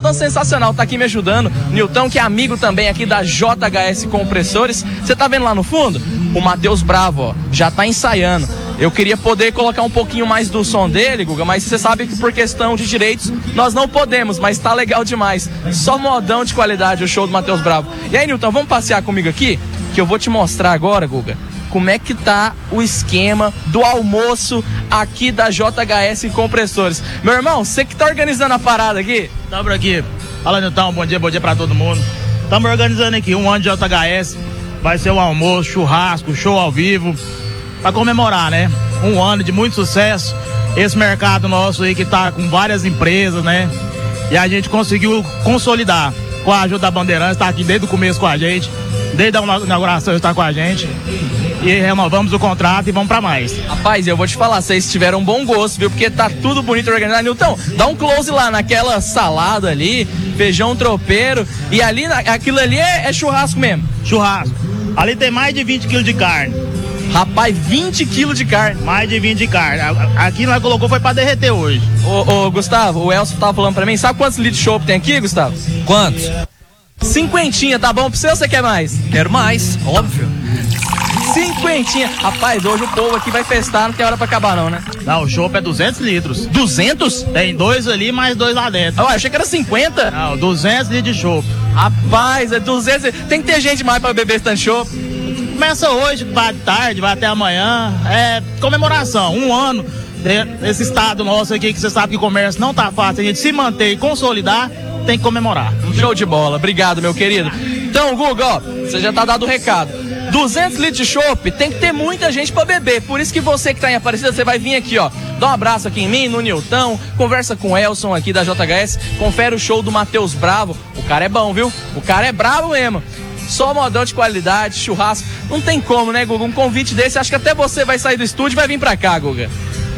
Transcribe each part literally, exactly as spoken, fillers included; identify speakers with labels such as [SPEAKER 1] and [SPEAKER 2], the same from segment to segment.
[SPEAKER 1] Nilton sensacional, tá aqui me ajudando. Nilton, que é amigo também aqui da J H S Compressores. Você tá vendo lá no fundo? O Matheus Bravo, ó, já tá ensaiando. Eu queria poder colocar um pouquinho mais do som dele, Guga, mas você sabe que por questão de direitos nós não podemos, mas tá legal demais. Só modão de qualidade o show do Matheus Bravo. E aí, Nilton, vamos passear comigo aqui? Que eu vou te mostrar agora, Guga, como é que tá o esquema do almoço aqui da J H S Compressores. Meu irmão, você que tá organizando a parada aqui?
[SPEAKER 2] Estamos aqui. Fala, Nilton, bom dia, bom dia pra todo mundo. Estamos organizando aqui um ano de J H S. Vai ser um almoço, churrasco, show ao vivo, pra comemorar, né? Um ano de muito sucesso. Esse mercado nosso aí que tá com várias empresas, né? E a gente conseguiu consolidar com a ajuda da Bandeirantes, tá aqui desde o começo com a gente. Desde a inauguração está com a gente. E renovamos o contrato e vamos pra mais.
[SPEAKER 1] Rapaz, eu vou te falar, vocês tiveram um bom gosto, viu? Porque tá tudo bonito organizado. Nilton, dá um close lá naquela salada ali, feijão tropeiro. E ali, aquilo ali é, é churrasco mesmo?
[SPEAKER 2] Churrasco. Ali tem mais de vinte quilos de carne.
[SPEAKER 1] Rapaz, vinte quilos de carne.
[SPEAKER 2] Mais de vinte de carne. Aqui nós colocou foi pra derreter hoje.
[SPEAKER 1] Ô, ô Gustavo, o Elcio tava falando pra mim, sabe quantos litros de chopp tem aqui, Gustavo?
[SPEAKER 3] Quantos?
[SPEAKER 1] Cinquentinha, tá bom pra você ou você quer mais?
[SPEAKER 3] Quero mais, óbvio.
[SPEAKER 1] Cinquentinha. Rapaz, hoje o povo aqui vai festar, não tem hora pra acabar não, né?
[SPEAKER 2] Não, o chopp é duzentos litros.
[SPEAKER 1] duzentos?
[SPEAKER 2] Tem dois ali, mais dois lá dentro.
[SPEAKER 1] Eu achei que era cinquenta.
[SPEAKER 2] Não, duzentos litros de chopp.
[SPEAKER 1] Rapaz, é duzentos. Tem que ter gente mais pra beber esse tanto de chopp.
[SPEAKER 2] Começa hoje, vai tarde, vai até amanhã. É comemoração, um ano desse estado nosso aqui, que você sabe que o comércio não tá fácil. A gente se manter e consolidar, tem que comemorar.
[SPEAKER 1] Show de bola, obrigado, meu querido. Então, Guga, ó, você já tá dado o recado. duzentos litros de chopp, tem que ter muita gente pra beber. Por isso que você que tá em Aparecida, você vai vir aqui, ó. Dá um abraço aqui em mim, no Nilton, conversa com o Elson aqui da J H S, confere o show do Matheus Bravo. O cara é bom, viu? O cara é bravo mesmo. Só modão de qualidade, churrasco. Não tem como, né, Guga? Um convite desse, acho que até você vai sair do estúdio e vai vir pra cá, Guga.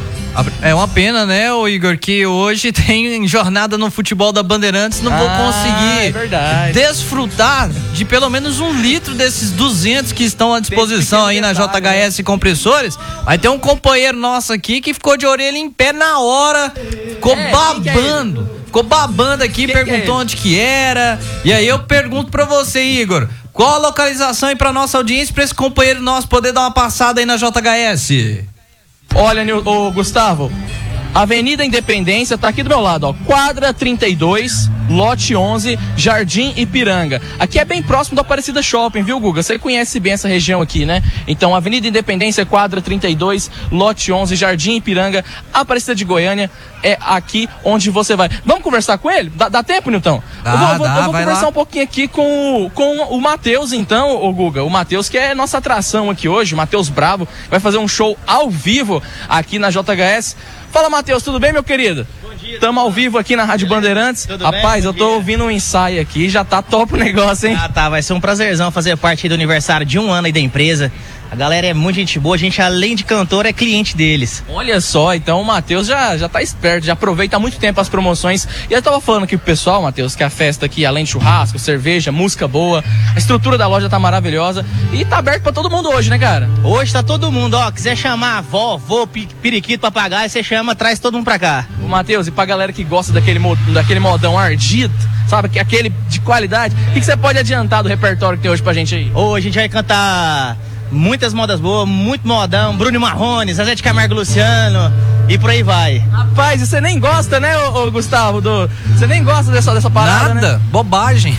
[SPEAKER 3] É uma pena, né, ô Igor, que hoje tem jornada no futebol da Bandeirantes, não ah, vou conseguir
[SPEAKER 1] é verdade.
[SPEAKER 3] desfrutar de pelo menos um litro desses duzentos que estão à disposição aí na J H S Compressores. Vai ter um companheiro nosso aqui que ficou de orelha em pé na hora, ficou é, babando, é ficou babando aqui, quem perguntou que é onde que era. E aí eu pergunto pra você, Igor, qual a localização aí pra nossa audiência, pra esse companheiro nosso poder dar uma passada aí na J H S?
[SPEAKER 1] Olha, ô, Gustavo, Avenida Independência tá aqui do meu lado, ó, quadra trinta e dois, lote onze, Jardim Ipiranga. Aqui é bem próximo do Aparecida Shopping, viu, Guga? Você conhece bem essa região aqui, né? Então, Avenida Independência, quadra trinta e dois, lote onze, Jardim Ipiranga, Aparecida de Goiânia, é aqui onde você vai. Vamos conversar com ele? Dá, dá tempo, Nilton?
[SPEAKER 3] Dá,
[SPEAKER 1] eu vou, vou,
[SPEAKER 3] dá,
[SPEAKER 1] eu vou conversar
[SPEAKER 3] lá.
[SPEAKER 1] um pouquinho aqui com, com o Matheus, então, ô Guga. O Matheus, que é nossa atração aqui hoje, o Matheus Bravo, vai fazer um show ao vivo aqui na J H S. Fala, Matheus, tudo bem, meu querido? Bom dia. Tamo ao vivo aqui na Rádio Bandeirantes. Tudo Rapaz, bem? eu tô dia. ouvindo um ensaio aqui, já tá top o negócio, hein?
[SPEAKER 4] Ah, tá, vai ser um prazerzão fazer parte do aniversário de um ano aí da empresa. A galera é muito gente boa, a gente além de cantor é cliente deles.
[SPEAKER 1] Olha só, então o Matheus já, já tá esperto, já aproveita há muito tempo as promoções. E eu tava falando aqui pro pessoal, Matheus, que a festa aqui, além de churrasco, cerveja, música boa, a estrutura da loja tá maravilhosa e tá aberto pra todo mundo hoje, né, cara?
[SPEAKER 4] Hoje tá todo mundo, ó, quiser chamar avó, vô, periquito, papagaio, você chama, traz todo mundo pra cá.
[SPEAKER 1] O Matheus, e pra galera que gosta daquele, daquele modão ardido, sabe, aquele de qualidade, o que, que você pode adiantar do repertório que tem hoje pra gente aí?
[SPEAKER 4] Hoje a gente vai cantar muitas modas boas, muito modão, Bruno Marrone, Zezé de Camargo, Luciano e por aí vai.
[SPEAKER 1] Rapaz, você nem gosta, né, ô, ô Gustavo? Do... Você nem gosta dessa, dessa parada,
[SPEAKER 3] Nada,
[SPEAKER 1] né?
[SPEAKER 3] bobagem.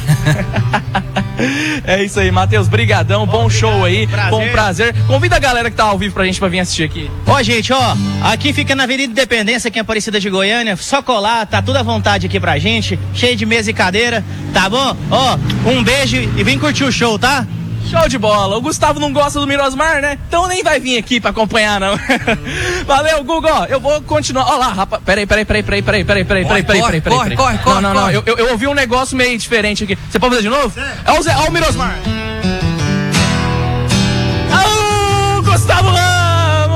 [SPEAKER 1] É isso aí, Matheus, brigadão, bom, bom show aí, prazer. bom prazer. Convida a galera que tá ao vivo pra gente pra vir assistir aqui.
[SPEAKER 4] Ó, gente, ó, aqui fica na Avenida Independência, aqui em Aparecida de Goiânia, só colar, tá tudo à vontade aqui pra gente, cheio de mesa e cadeira, tá bom? Ó, um beijo e vem curtir o show, tá?
[SPEAKER 1] Show de bola. O Gustavo não gosta do Mirosmar, né? Então nem vai vir aqui pra acompanhar, não. Valeu, Guga. Ó, eu vou continuar. Ó lá, rapaz. Peraí, peraí, peraí, peraí, peraí, peraí, peraí, peraí, peraí, peraí, peraí.
[SPEAKER 3] Corre, corre, corre.
[SPEAKER 1] Não, não, não. Eu, eu, eu ouvi um negócio meio diferente aqui. Você pode fazer de novo? É o Zé, ó o Mirosmar. Alô, Gustavo Ramos. Eu vou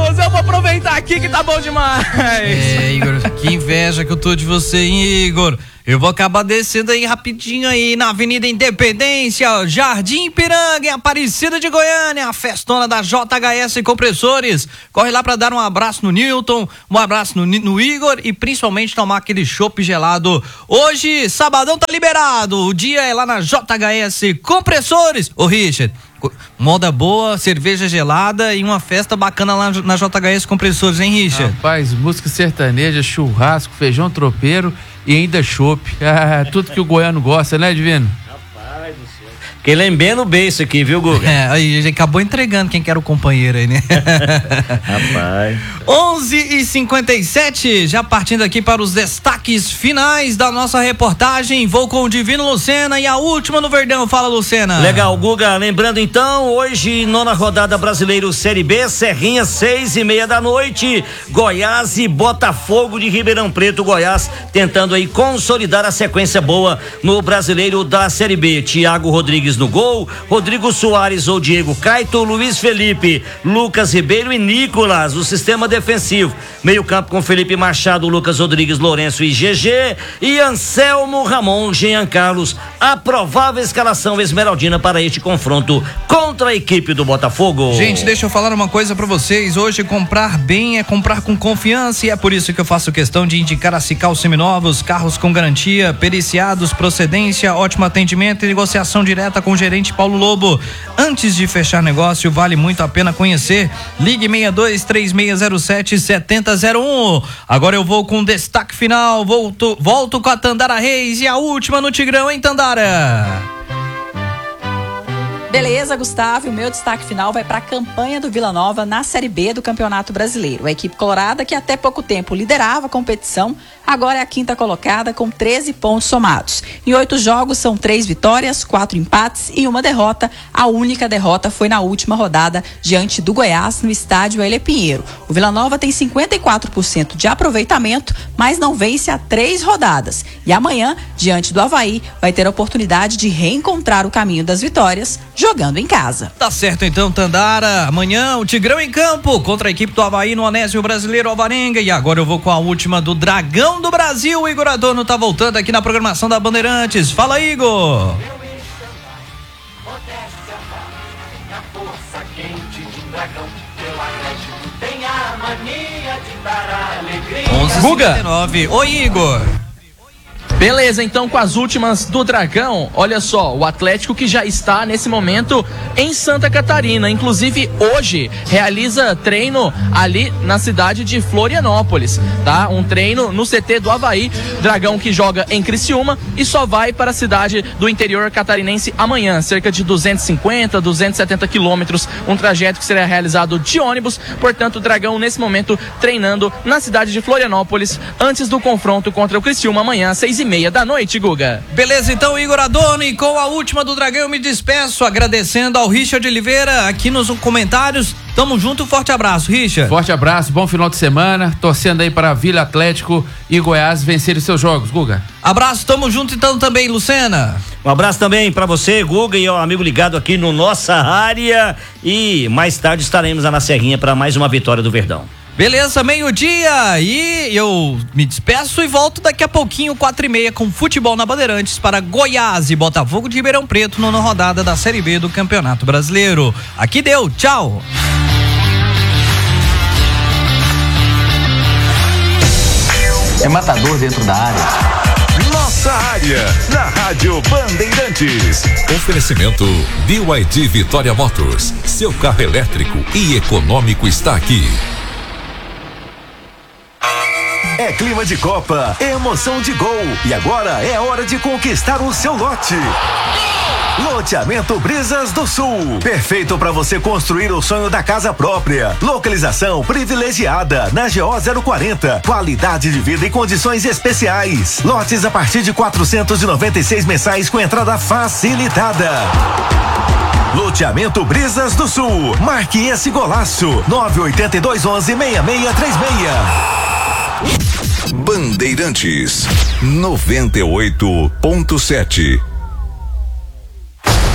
[SPEAKER 1] aproveitar aqui que tá bom demais.
[SPEAKER 3] É, Igor, que inveja que eu tô de você, hein, Igor. Eu vou acabar descendo aí rapidinho aí na Avenida Independência, Jardim Ipiranga, em Aparecida de Goiânia, a festona da J H S Compressores. Corre lá pra dar um abraço no Newton, um abraço no, no Igor e principalmente tomar aquele chopp gelado. Hoje, sabadão tá liberado, o dia é lá na J H S Compressores. Ô, Richard, moda boa, cerveja gelada e uma festa bacana lá na J H S Compressores, hein, Richard?
[SPEAKER 5] Rapaz, música sertaneja, churrasco, feijão tropeiro e ainda chopp. Ah, tudo que o goiano gosta, né, Divino?
[SPEAKER 6] Rapaz do céu. Fiquei lembrando bem isso aqui, viu, Guga?
[SPEAKER 3] É, aí a gente acabou entregando quem que era o companheiro aí, né?
[SPEAKER 6] Rapaz.
[SPEAKER 3] onze e cinquenta e sete, já partindo aqui para os destaques finais da nossa reportagem. Vou com o Divino Lucena e a última no Verdão. Fala, Lucena.
[SPEAKER 6] Legal, Guga. Lembrando então, hoje, nona rodada Brasileiro Série B, Serrinha, seis e meia da noite, Goiás e Botafogo de Ribeirão Preto. Goiás tentando aí consolidar a sequência boa no Brasileiro da Série B. Thiago Rodrigues no gol, Rodrigo Soares ou Diego Caito, Luiz Felipe, Lucas Ribeiro e Nicolas, o sistema defensivo. Meio campo com Felipe Machado, Lucas Rodrigues, Lourenço e G G e Anselmo, Ramon, Jean Carlos. A provável escalação esmeraldina para este confronto contra a equipe do Botafogo.
[SPEAKER 3] Gente, deixa eu falar uma coisa pra vocês. Hoje comprar bem é comprar com confiança e é por isso que eu faço questão de indicar a Cical Seminovos, carros com garantia, periciados, procedência, ótimo atendimento e negociação direta com o gerente Paulo Lobo. Antes de fechar negócio, vale muito a pena conhecer. Ligue seis dois três seis zero sete sete zero zero um. Agora eu vou com destaque final. Volto, volto com a Tandara Reis e a última no Tigrão, hein, Tandara?
[SPEAKER 7] Beleza, Gustavo, o meu destaque final vai para a campanha do Vila Nova na Série B do Campeonato Brasileiro. A equipe colorada, que até pouco tempo liderava a competição, agora é a quinta colocada com treze pontos somados. Em oito jogos são três vitórias, quatro empates e uma derrota. A única derrota foi na última rodada diante do Goiás no estádio Hélio Pinheiro. O Vila Nova tem cinquenta e quatro por cento de aproveitamento, mas não vence há três rodadas. E amanhã, diante do Avaí, vai ter a oportunidade de reencontrar o caminho das vitórias, jogando em casa.
[SPEAKER 3] Tá certo então, Tandara. Amanhã o Tigrão em campo contra a equipe do Avaí no Anésio Brasileiro Alvarenga. E agora eu vou com a última do Dragão do Brasil. O Igor Adorno tá voltando aqui na programação da Bandeirantes. Fala, Igor.
[SPEAKER 1] Guga.
[SPEAKER 3] Oi, Igor.
[SPEAKER 1] Beleza, então com as últimas do Dragão, olha só, o Atlético que já está nesse momento em Santa Catarina, inclusive hoje realiza treino ali na cidade de Florianópolis, tá? Um treino no C T do Avaí, Dragão que joga em Criciúma e só vai para a cidade do interior catarinense amanhã, cerca de duzentos e cinquenta, duzentos e setenta quilômetros, um trajeto que será realizado de ônibus, portanto o Dragão nesse momento treinando na cidade de Florianópolis antes do confronto contra o Criciúma amanhã, seis e meia da noite, Guga.
[SPEAKER 3] Beleza, então, Igor Adorno, e com a última do Dragão eu me despeço, agradecendo ao Richard Oliveira aqui nos comentários. Tamo junto, forte abraço, Richard.
[SPEAKER 5] Forte abraço, bom final de semana, torcendo aí para Vila Atlético e Goiás vencerem seus jogos, Guga.
[SPEAKER 3] Abraço, tamo junto então também, Lucena.
[SPEAKER 6] Um abraço também para você, Guga, e ao amigo ligado aqui no Nossa Área, e mais tarde estaremos lá na Serrinha para mais uma vitória do Verdão.
[SPEAKER 3] Beleza, meio-dia, e eu me despeço e volto daqui a pouquinho, quatro e meia, com futebol na Bandeirantes para Goiás e Botafogo de Ribeirão Preto, nona rodada da Série B do Campeonato Brasileiro. Aqui deu, tchau!
[SPEAKER 8] É matador dentro da área.
[SPEAKER 9] Nossa Área, na Rádio Bandeirantes.
[SPEAKER 10] Oferecimento B Y D Vitória Motors. Seu carro elétrico e econômico está aqui.
[SPEAKER 9] É clima de Copa, é emoção de gol. E agora é hora de conquistar o seu lote. Loteamento Brisas do Sul. Perfeito para você construir o sonho da casa própria. Localização privilegiada na G O zero quarenta. Qualidade de vida e condições especiais. Lotes a partir de quatrocentos e noventa e seis mensais com entrada facilitada. Loteamento Brisas do Sul. Marque esse golaço. nove oito dois um um seis seis três seis.
[SPEAKER 10] Bandeirantes noventa e oito ponto sete.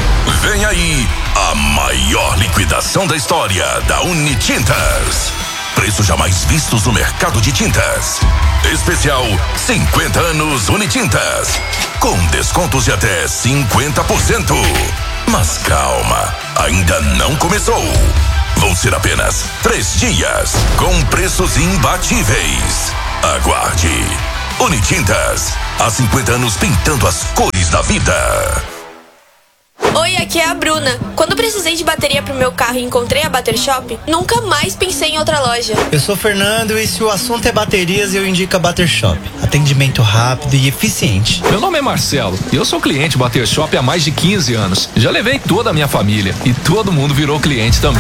[SPEAKER 9] Vem aí a maior liquidação da história da Unitintas.
[SPEAKER 11] Preços jamais vistos no mercado de tintas. Especial cinquenta anos Unitintas. Com descontos de até cinquenta por cento. Mas calma, ainda não começou. Vão ser apenas três dias, com preços imbatíveis. Aguarde. Unitintas, há cinquenta anos pintando as cores da vida.
[SPEAKER 12] Oi, aqui é a Bruna. Quando precisei de bateria pro meu carro e encontrei a Bater Shop, nunca mais pensei em outra loja.
[SPEAKER 13] Eu sou o Fernando e se o assunto é baterias, eu indico a Bater Shop. Atendimento rápido e eficiente.
[SPEAKER 14] Meu nome é Marcelo e eu sou cliente Bater Shop há mais de quinze anos. Já levei toda a minha família e todo mundo virou cliente também.